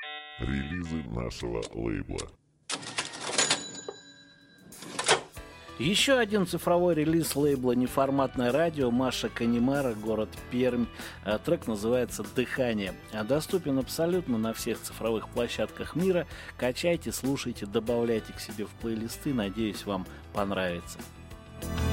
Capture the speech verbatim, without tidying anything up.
Релизы нашего лейбла. Еще один цифровой релиз лейбла «Неформатное радио», Маша Канемара, город Пермь. Трек называется «Дыхание». Доступен абсолютно на всех цифровых площадках мира. Качайте, слушайте, добавляйте к себе в плейлисты. Надеюсь, вам понравится.